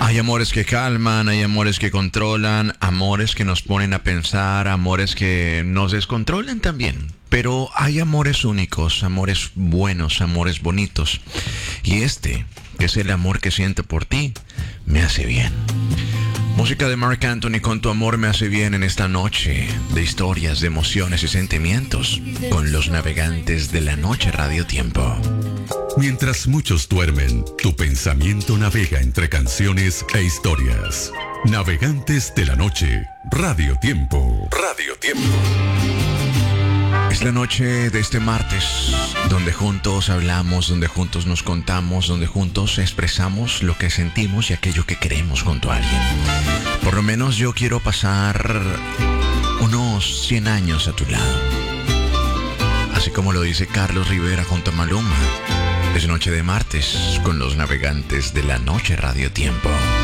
Hay amores que calman, hay amores que controlan, amores que nos ponen a pensar, amores que nos descontrolan también. Pero hay amores únicos, amores buenos, amores bonitos. Y este, que es el amor que siento por ti, me hace bien. Música de Marc Anthony con Tu amor me hace bien en esta noche de historias, de emociones y sentimientos con los navegantes de la noche Radio Tiempo. Mientras muchos duermen, tu pensamiento navega entre canciones e historias. Navegantes de la noche, Radio Tiempo. Radio Tiempo. Es la noche de este martes, donde juntos hablamos, donde juntos nos contamos, donde juntos expresamos lo que sentimos y aquello que queremos junto a alguien. Por lo menos yo quiero pasar unos 100 años a tu lado. Así como lo dice Carlos Rivera junto a Maluma. Es noche de martes con los navegantes de la noche Radio Tiempo.